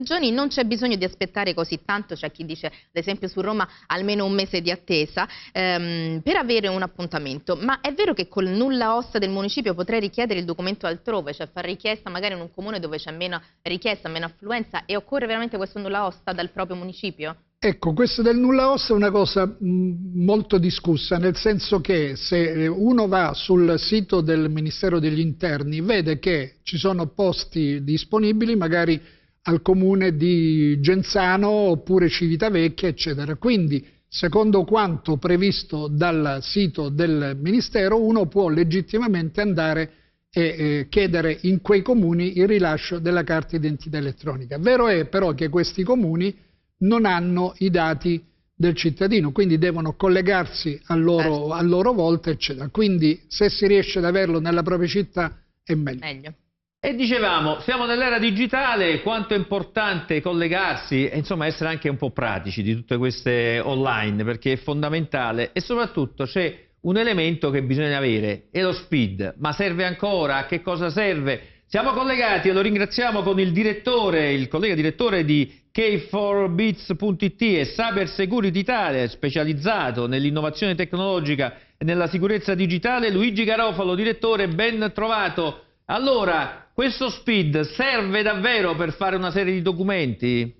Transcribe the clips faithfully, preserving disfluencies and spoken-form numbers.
Giorni non c'è bisogno di aspettare così tanto, c'è chi dice, ad esempio su Roma, almeno un mese di attesa ehm, per avere un appuntamento, ma è vero che col nulla osta del municipio potrei richiedere il documento altrove, cioè fare richiesta magari in un comune dove c'è meno richiesta, meno affluenza, e occorre veramente questo nulla osta dal proprio municipio? Ecco, questo del nulla osta è una cosa mh, molto discussa, nel senso che se uno va sul sito del Ministero degli Interni vede che ci sono posti disponibili magari al comune di Genzano oppure Civitavecchia, eccetera. Quindi, secondo quanto previsto dal sito del Ministero, uno può legittimamente andare e eh, chiedere in quei comuni il rilascio della carta d'identità elettronica. Vero è però che questi comuni non hanno i dati del cittadino, quindi devono collegarsi a loro, a loro volta, eccetera. Quindi se si riesce ad averlo nella propria città è meglio. Meglio. E dicevamo, siamo nell'era digitale, quanto è importante collegarsi e insomma essere anche un po' pratici di tutte queste online, perché è fondamentale, e soprattutto c'è un elemento che bisogna avere, è lo SPID. Ma serve ancora? A che cosa serve? Siamo collegati e lo ringraziamo con il direttore, il collega direttore di K quattro bits punto it e Cyber Security Italia, specializzato nell'innovazione tecnologica e nella sicurezza digitale, Luigi Garofalo. Direttore, ben trovato. Allora, questo SPID serve davvero per fare una serie di documenti?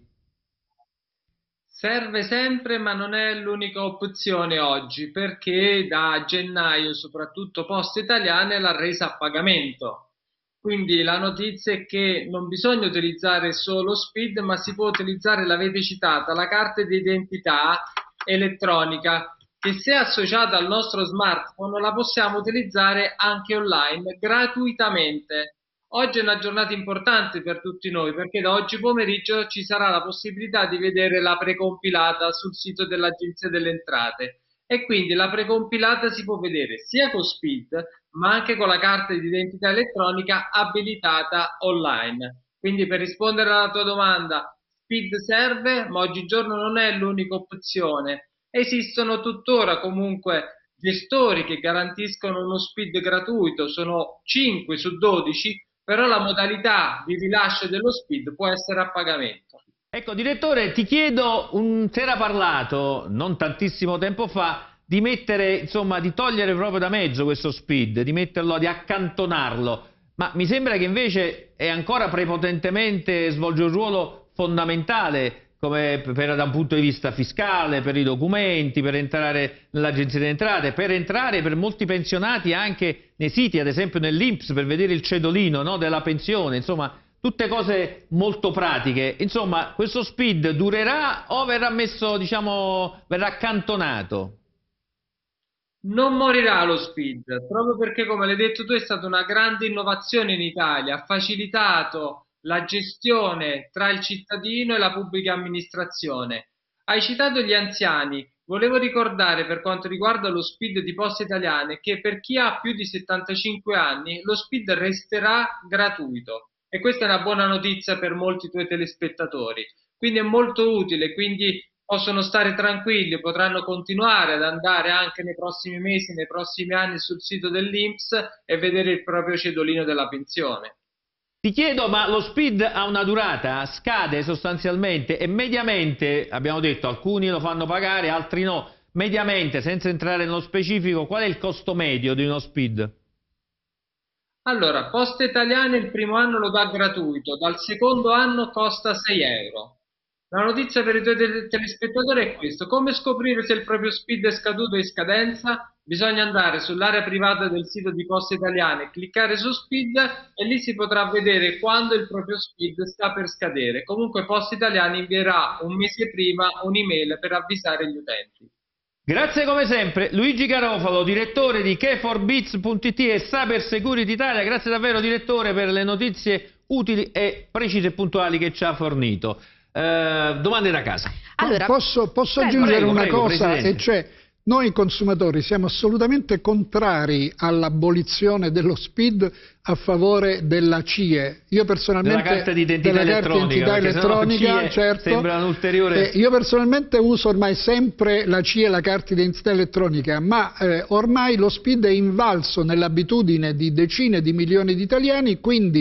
Serve sempre, ma non è l'unica opzione oggi, perché da gennaio soprattutto Poste Italiane l'ha resa a pagamento. Quindi la notizia è che non bisogna utilizzare solo SPID, ma si può utilizzare, l'avete citata, la carta di identità elettronica, che se associata al nostro smartphone la possiamo utilizzare anche online gratuitamente. Oggi è una giornata importante per tutti noi, perché da oggi pomeriggio ci sarà la possibilità di vedere la precompilata sul sito dell'Agenzia delle Entrate, e quindi la precompilata si può vedere sia con SPID ma anche con la carta di identità elettronica abilitata online. Quindi, per rispondere alla tua domanda, SPID serve, ma oggigiorno non è l'unica opzione. Esistono tuttora comunque gestori che garantiscono uno SPID gratuito, sono cinque su dodici, però la modalità di rilascio dello SPID può essere a pagamento. Ecco, direttore, ti chiedo, un, si era parlato non tantissimo tempo fa di mettere, insomma, di togliere proprio da mezzo questo SPID, di metterlo, di accantonarlo, ma mi sembra che invece è ancora prepotentemente, svolge un ruolo fondamentale come per, da un punto di vista fiscale, per i documenti, per entrare nell'Agenzia delle Entrate, per entrare per molti pensionati anche nei siti, ad esempio nell'I N P S, per vedere il cedolino, no, della pensione, insomma, tutte cose molto pratiche. Insomma, questo SPID durerà o verrà messo, diciamo, verrà accantonato? Non morirà lo SPID, proprio perché, come l'hai detto tu, è stata una grande innovazione in Italia, ha facilitato la gestione tra il cittadino e la pubblica amministrazione. Hai citato gli anziani, volevo ricordare, per quanto riguarda lo SPID di Poste Italiane, che per chi ha più di settantacinque anni lo SPID resterà gratuito, e questa è una buona notizia per molti tuoi telespettatori, quindi è molto utile, quindi possono stare tranquilli, potranno continuare ad andare anche nei prossimi mesi, nei prossimi anni sul sito dell'I N P S e vedere il proprio cedolino della pensione. Ti chiedo, ma lo SPID ha una durata? Scade sostanzialmente e mediamente, abbiamo detto, alcuni lo fanno pagare, altri no, mediamente, senza entrare nello specifico, qual è il costo medio di uno SPID? Allora, Poste Italiane il primo anno lo dà gratuito, dal secondo anno costa sei euro. La notizia per i tuoi telespettatori è questo: come scoprire se il proprio SPID è scaduto o in scadenza? Bisogna andare sull'area privata del sito di Poste Italiane, cliccare su SPID e lì si potrà vedere quando il proprio SPID sta per scadere. Comunque Poste Italiane invierà un mese prima un'email per avvisare gli utenti. Grazie come sempre Luigi Garofalo, direttore di K quattro bits punto it e Cyber Security Italia. Grazie davvero, direttore, per le notizie utili e precise e puntuali che ci ha fornito. Eh, domande da casa. Allora, posso posso prego, aggiungere prego, una prego, cosa, Presidente. e cioè noi consumatori siamo assolutamente contrari all'abolizione dello SPID a favore della C I E. Io personalmente della carta di identità della carta elettronica, di identità elettronica, certo, sembra un ulteriore... eh, io personalmente uso ormai sempre la C I E e la carta di identità elettronica, ma eh, ormai lo SPID è invalso nell'abitudine di decine di milioni di italiani, quindi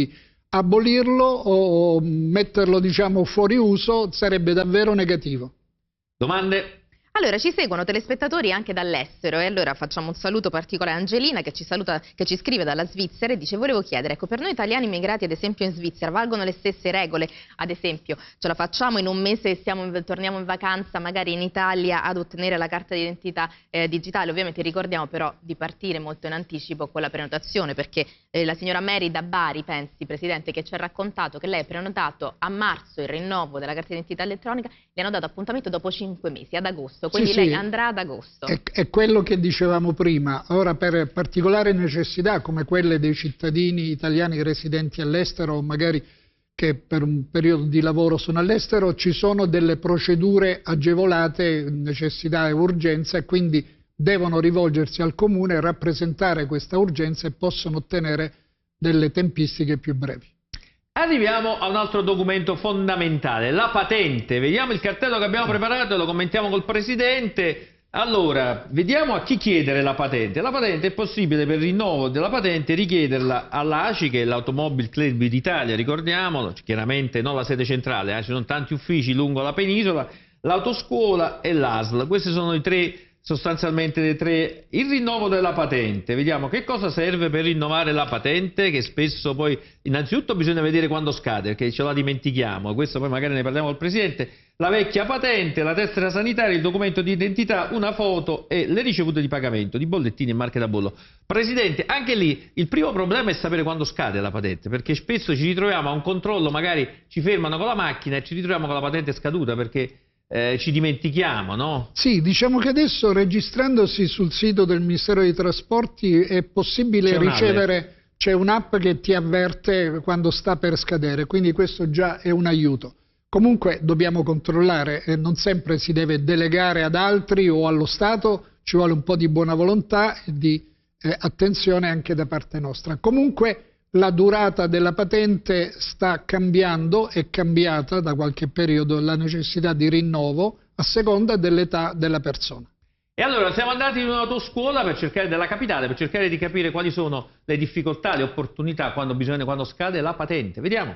abolirlo o metterlo, diciamo, fuori uso sarebbe davvero negativo. Domande? Allora, ci seguono telespettatori anche dall'estero e allora facciamo un saluto particolare a Angelina che ci, saluta, che ci scrive dalla Svizzera e dice: volevo chiedere, ecco, per noi italiani immigrati ad esempio in Svizzera valgono le stesse regole? Ad esempio, ce la facciamo in un mese, stiamo in, torniamo in vacanza magari in Italia ad ottenere la carta d'identità eh, digitale? Ovviamente ricordiamo però di partire molto in anticipo con la prenotazione, perché eh, la signora Mary da Bari, pensi Presidente, che ci ha raccontato che lei ha prenotato a marzo il rinnovo della carta d'identità elettronica, le hanno dato appuntamento dopo cinque mesi, ad agosto. Quindi sì, lei sì, andrà ad agosto. È, è quello che dicevamo prima. Ora, per particolari necessità come quelle dei cittadini italiani residenti all'estero o magari che per un periodo di lavoro sono all'estero, ci sono delle procedure agevolate, necessità e urgenza, e quindi devono rivolgersi al comune, rappresentare questa urgenza e possono ottenere delle tempistiche più brevi. Arriviamo a un altro documento fondamentale, la patente. Vediamo il cartello che abbiamo preparato e lo commentiamo col Presidente. Allora, vediamo a chi chiedere la patente. La patente è possibile per il rinnovo della patente richiederla all'A C I, che è l'Automobile Club d'Italia, ricordiamolo, chiaramente non la sede centrale, eh, ci sono tanti uffici lungo la penisola, l'autoscuola e l'A S L. Questi sono i tre, sostanzialmente dei tre. Il rinnovo della patente, vediamo che cosa serve per rinnovare la patente, che spesso poi innanzitutto bisogna vedere quando scade, perché ce la dimentichiamo, questo poi magari ne parliamo col Presidente. La vecchia patente, la tessera sanitaria, il documento di identità, una foto e le ricevute di pagamento di bollettini e marche da bollo. Presidente, anche lì il primo problema è sapere quando scade la patente, perché spesso ci ritroviamo a un controllo, magari ci fermano con la macchina e ci ritroviamo con la patente scaduta perché Eh, ci dimentichiamo, no? Sì, diciamo che adesso registrandosi sul sito del Ministero dei Trasporti è possibile ricevere, c'è un'app che ti avverte quando sta per scadere, quindi questo già è un aiuto. Comunque dobbiamo controllare, eh, non sempre si deve delegare ad altri o allo Stato, ci vuole un po' di buona volontà e di eh, attenzione anche da parte nostra. Comunque la durata della patente sta cambiando, è cambiata da qualche periodo la necessità di rinnovo a seconda dell'età della persona. E allora siamo andati in un'autoscuola per cercare, della capitale, per cercare di capire quali sono le difficoltà, le opportunità quando, bisogna, quando scade la patente. Vediamo.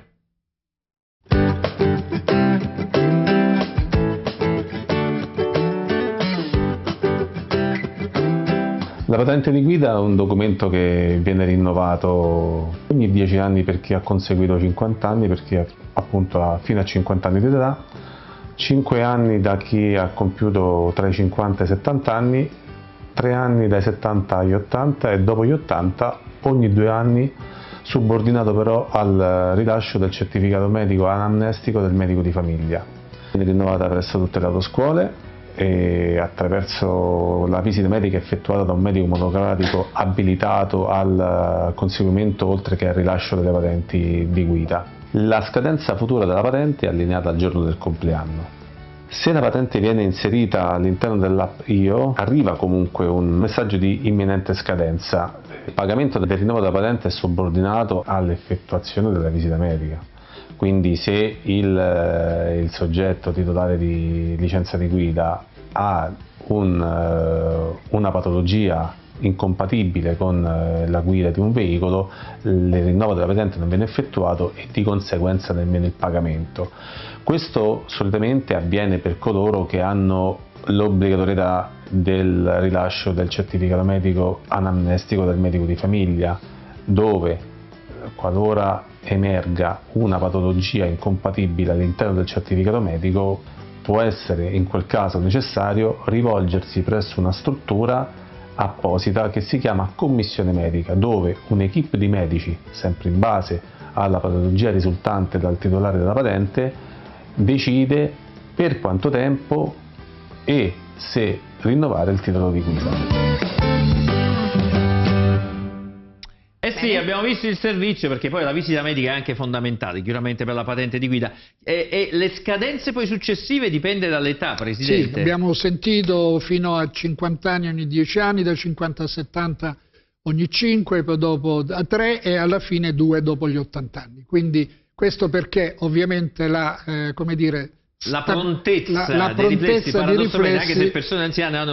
La patente di guida è un documento che viene rinnovato ogni dieci anni per chi ha conseguito cinquanta anni, per chi ha appunto fino a cinquanta anni di età, cinque anni da chi ha compiuto tra i cinquanta e i settanta anni, tre anni dai settanta agli ottanta e dopo gli ottanta ogni due anni, subordinato però al rilascio del certificato medico anamnestico del medico di famiglia. Viene rinnovata presso tutte le autoscuole e attraverso la visita medica effettuata da un medico monocratico abilitato al conseguimento oltre che al rilascio delle patenti di guida. La scadenza futura della patente è allineata al giorno del compleanno. Se la patente viene inserita all'interno dell'app I O, arriva comunque un messaggio di imminente scadenza. Il pagamento del rinnovo della patente è subordinato all'effettuazione della visita medica. Quindi se il, il soggetto titolare di licenza di guida ha un, una patologia incompatibile con la guida di un veicolo, il rinnovo della patente non viene effettuato e di conseguenza nemmeno il pagamento. Questo solitamente avviene per coloro che hanno l'obbligatorietà del rilascio del certificato medico anamnestico del medico di famiglia, dove qualora emerga una patologia incompatibile all'interno del certificato medico, può essere in quel caso necessario rivolgersi presso una struttura apposita che si chiama commissione medica, dove un'equipe di medici, sempre in base alla patologia risultante dal titolare della patente, decide per quanto tempo e se rinnovare il titolo di guida. Eh sì, abbiamo visto il servizio, perché poi la visita medica è anche fondamentale, chiaramente per la patente di guida. E, e le scadenze poi successive dipende dall'età, Presidente? Sì, abbiamo sentito fino a cinquanta anni ogni dieci anni, da cinquanta a settanta ogni cinque, poi dopo a tre e alla fine due dopo gli ottanta anni. Quindi questo perché ovviamente la, eh, come dire, la prontezza, la, la dei prontezza riflessi, di riflessi, anche se persone anziane hanno una,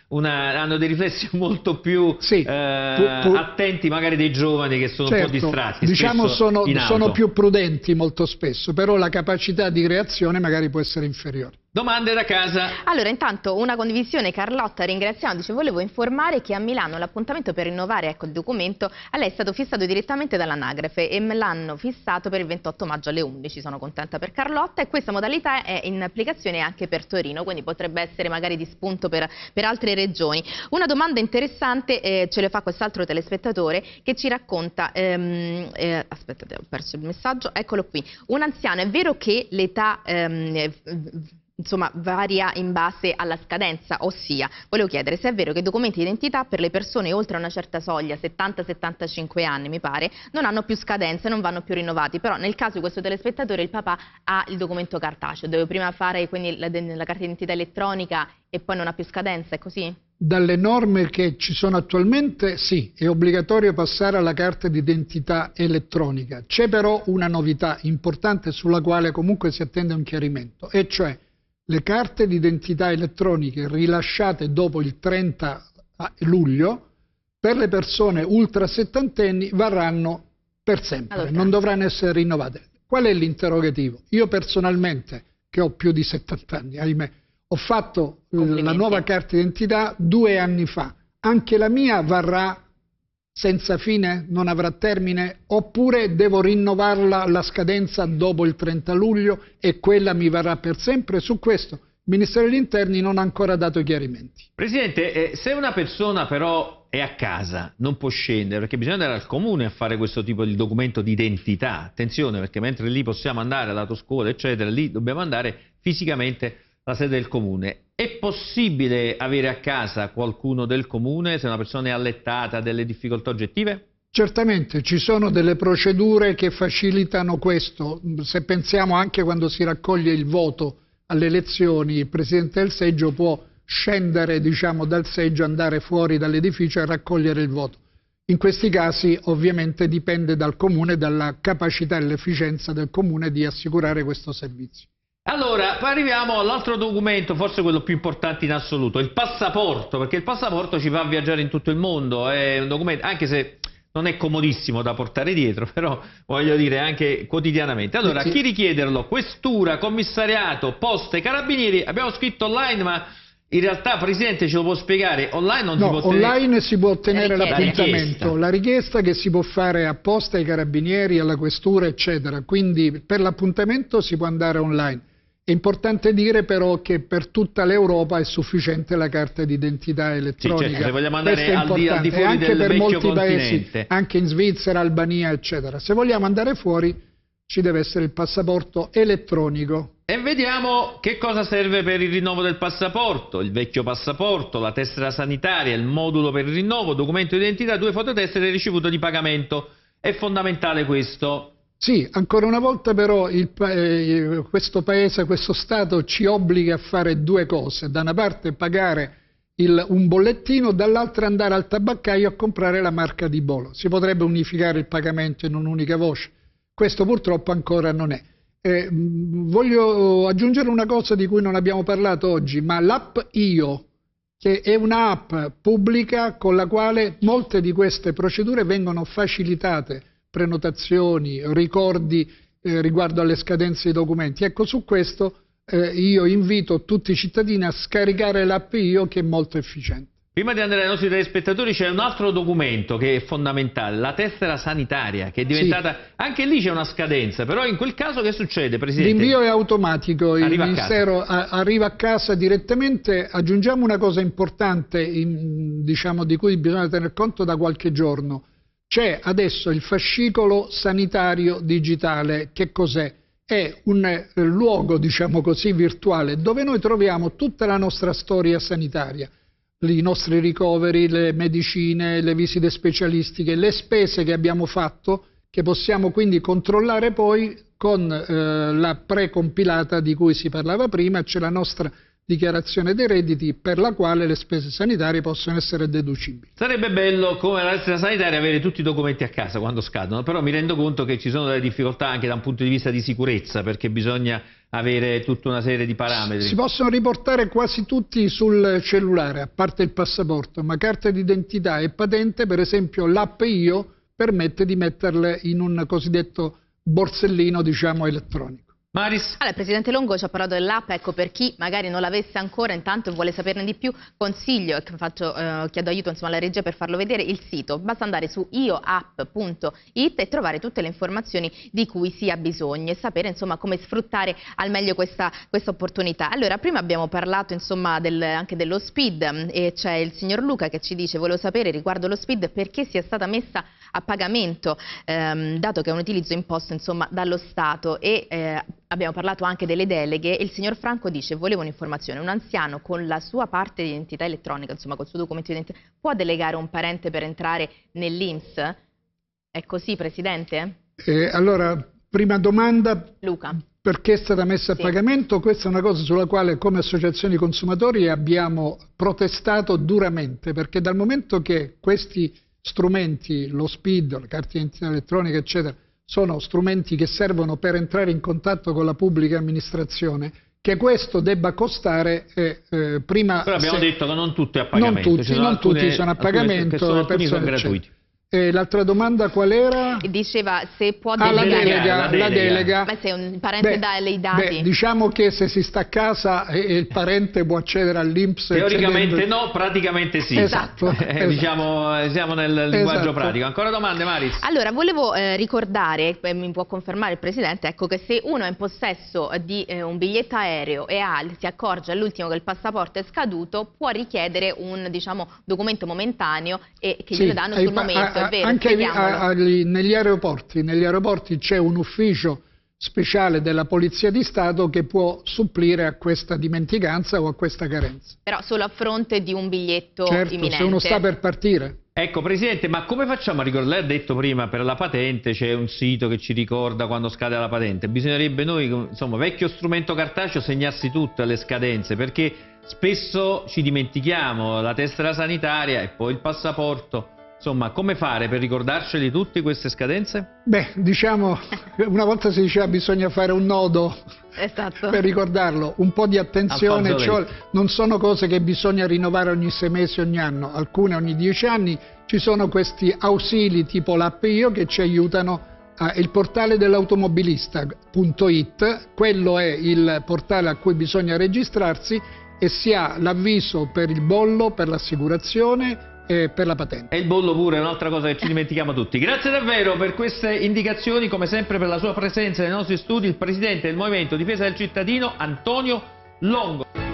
una, hanno dei riflessi molto più sì, eh, pu, pu, attenti magari dei giovani che sono certo, un po' distratti. Diciamo sono, in auto. sono più prudenti molto spesso, però la capacità di reazione magari può essere inferiore. Domande da casa? Allora, intanto una condivisione, Carlotta, ringraziamo, dice: volevo informare che a Milano l'appuntamento per rinnovare ecco, il documento a lei è stato fissato direttamente dall'anagrafe e me l'hanno fissato per il ventotto maggio alle undici, sono contenta per Carlotta, e questa modalità è in applicazione anche per Torino, quindi potrebbe essere magari di spunto per, per altre regioni. Una domanda interessante eh, ce le fa quest'altro telespettatore che ci racconta, ehm, eh, aspettate, ho perso il messaggio, eccolo qui: un anziano, è vero che l'età ehm, insomma varia in base alla scadenza, ossia volevo chiedere se è vero che i documenti di identità per le persone oltre una certa soglia, settanta settantacinque anni mi pare, non hanno più scadenza e non vanno più rinnovati, però nel caso di questo telespettatore il papà ha il documento cartaceo, deve prima fare quindi la, la carta d'identità elettronica e poi non ha più scadenza, è così? Dalle norme che ci sono attualmente sì, è obbligatorio passare alla carta d'identità elettronica. C'è però una novità importante sulla quale comunque si attende un chiarimento, e cioè le carte d'identità elettroniche rilasciate dopo il trenta luglio per le persone ultra settantenni varranno per sempre, allora, non dovranno essere rinnovate. Qual è l'interrogativo? Io personalmente, che ho più di settanta anni, ahimè, ho fatto la nuova carta d'identità due anni fa. Anche la mia varrà senza fine? Non avrà termine? Oppure devo rinnovarla la scadenza dopo il trenta luglio e quella mi varrà per sempre? Su questo il Ministero degli Interni non ha ancora dato chiarimenti. Presidente, eh, se una persona però è a casa, non può scendere, perché bisogna andare al comune a fare questo tipo di documento di identità, attenzione, perché mentre lì possiamo andare all'autoscuola eccetera, lì dobbiamo andare fisicamente alla sede del comune. È possibile avere a casa qualcuno del comune se una persona è allettata, ha delle difficoltà oggettive? Certamente, ci sono delle procedure che facilitano questo. Se pensiamo anche quando si raccoglie il voto alle elezioni, il Presidente del seggio può scendere, diciamo, dal seggio, andare fuori dall'edificio e raccogliere il voto. In questi casi ovviamente dipende dal comune, dalla capacità e l'efficienza del comune di assicurare questo servizio. Allora, arriviamo all'altro documento, forse quello più importante in assoluto, il passaporto, perché il passaporto ci fa viaggiare in tutto il mondo, è un documento, anche se non è comodissimo da portare dietro, però voglio dire anche quotidianamente. Allora, chi richiederlo? Questura, commissariato, poste, carabinieri, abbiamo scritto online, ma in realtà, Presidente, ce lo può spiegare? Online non no, si può ottenere... online si può ottenere l'appuntamento, la richiesta. la richiesta che si può fare apposta ai carabinieri, alla questura, eccetera, quindi per l'appuntamento si può andare online. È importante dire però che per tutta l'Europa è sufficiente la carta d'identità elettronica. Sì, certo, se vogliamo andare al di, al di fuori anche del per vecchio molti continente. paesi, anche in Svizzera, Albania, eccetera. Se vogliamo andare fuori ci deve essere il passaporto elettronico. E vediamo che cosa serve per il rinnovo del passaporto: il vecchio passaporto, la tessera sanitaria, il modulo per il rinnovo, documento di identità, due fototessere e ricevuto di pagamento. È fondamentale questo. Sì, ancora una volta però il, eh, questo paese, questo Stato ci obbliga a fare due cose: da una parte pagare il, un bollettino, dall'altra andare al tabaccaio a comprare la marca di bollo. Si potrebbe unificare il pagamento in un'unica voce, questo purtroppo ancora non è. Eh, voglio aggiungere una cosa di cui non abbiamo parlato oggi, ma l'app Io, che è un'app pubblica con la quale molte di queste procedure vengono facilitate, prenotazioni, ricordi eh, riguardo alle scadenze dei documenti. Ecco, su questo eh, io invito tutti i cittadini a scaricare l'app Io, che è molto efficiente. Prima di andare ai nostri telespettatori c'è un altro documento che è fondamentale, la tessera sanitaria, che è diventata... Sì. Anche lì c'è una scadenza, però in quel caso che succede, Presidente? L'invio è automatico, il arriva Ministero a a, arriva a casa direttamente. Aggiungiamo una cosa importante, in, diciamo, di cui bisogna tener conto da qualche giorno. C'è adesso il fascicolo sanitario digitale. Che cos'è? È un eh, luogo, diciamo così, virtuale, dove noi troviamo tutta la nostra storia sanitaria, i nostri ricoveri, le medicine, le visite specialistiche, le spese che abbiamo fatto, che possiamo quindi controllare poi con eh, la precompilata di cui si parlava prima. C'è la nostra, dichiarazione dei redditi per la quale le spese sanitarie possono essere deducibili. Sarebbe bello, come la tessera sanitaria, avere tutti i documenti a casa quando scadono, però mi rendo conto che ci sono delle difficoltà anche da un punto di vista di sicurezza, perché bisogna avere tutta una serie di parametri. Si possono riportare quasi tutti sul cellulare, a parte il passaporto, ma carta d'identità e patente, per esempio l'app Io permette di metterle in un cosiddetto borsellino, diciamo, elettronico. Maris? Allora, il Presidente Longo ci ha parlato dell'app, ecco, per chi magari non l'avesse ancora intanto e vuole saperne di più, consiglio e faccio, eh, chiedo aiuto insomma, alla regia per farlo vedere, il sito, basta andare su ioapp punto it e trovare tutte le informazioni di cui si ha bisogno e sapere insomma come sfruttare al meglio questa, questa opportunità. Allora, prima abbiamo parlato insomma del, anche dello SPID e c'è il signor Luca che ci dice: volevo sapere riguardo lo SPID perché sia stata messa a pagamento, ehm, dato che è un utilizzo imposto insomma dallo Stato, e eh, abbiamo parlato anche delle deleghe. Il signor Franco dice: volevo un'informazione, un anziano con la sua parte di identità elettronica, insomma col suo documento di identità, può delegare un parente per entrare nell'I N P S? È così, Presidente? Eh, allora, prima domanda, Luca. Perché è stata messa a Sì. pagamento? Questa è una cosa sulla quale come associazioni consumatori abbiamo protestato duramente, perché dal momento che questi strumenti, lo SPID, la carta di identità elettronica eccetera, sono strumenti che servono per entrare in contatto con la pubblica amministrazione, che questo debba costare eh, eh, prima... Però abbiamo se, detto che non tutto è a pagamento. Non tutti, ci sono non alcune, tutti sono a pagamento. Che sono, alcuni sono persone, gratuiti. E l'altra domanda qual era? Diceva se può Ah, la delegare. delega, La la delega. delega. Ma se un parente Beh, dà i dati... beh, diciamo che se si sta a casa e, e il parente può accedere all'I N P S... Teoricamente accedendo... no, praticamente sì. Esatto. Eh, esatto. Diciamo, siamo nel linguaggio Esatto. pratico. Ancora domande, Maris? Allora, volevo eh, ricordare, eh, mi può confermare il Presidente, ecco, che se uno è in possesso di eh, un biglietto aereo e ha, si accorge all'ultimo che il passaporto è scaduto, può richiedere un, diciamo, documento momentaneo e che Sì, glielo danno ai sul pa- momento, a- a- è vero, anche ai- spieghiamolo. a- agli- negli aeroporti, negli aeroporti c'è un ufficio speciale della Polizia di Stato che può supplire a questa dimenticanza o a questa carenza. Però solo a fronte di un biglietto Certo, imminente. se uno sta per partire. Ecco, Presidente, ma come facciamo a ricordare? Lei ha detto prima, per la patente c'è un sito che ci ricorda quando scade la patente. Bisognerebbe noi, insomma, vecchio strumento cartaceo, segnarsi tutte le scadenze, perché spesso ci dimentichiamo la tessera sanitaria e poi il passaporto. Insomma, come fare per ricordarceli tutte queste scadenze? Beh, diciamo, una volta si diceva bisogna fare un nodo Esatto. per ricordarlo, un po' di attenzione, Al cioè, fazzoletto. non sono cose che bisogna rinnovare ogni sei mesi, ogni anno, alcune ogni dieci anni, ci sono questi ausili tipo l'app Io che ci aiutano, a, il portale dell'automobilista punto it, quello è il portale a cui bisogna registrarsi e si ha l'avviso per il bollo, per l'assicurazione e per la patente. E il bollo pure è un'altra cosa che ci dimentichiamo tutti. Grazie davvero per queste indicazioni, come sempre per la sua presenza nei nostri studi, il Presidente del Movimento Difesa del Cittadino, Antonio Longo.